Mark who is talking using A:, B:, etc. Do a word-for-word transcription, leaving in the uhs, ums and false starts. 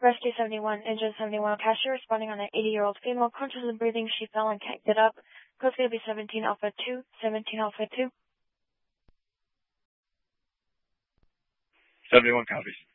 A: Rescue seventy-one, engine seventy-one, cashier responding on an eighty-year-old female, conscious and breathing. She fell and can't get up. Code's going to be seventeen Alpha two, seventeen Alpha two.
B: seventy-one copies.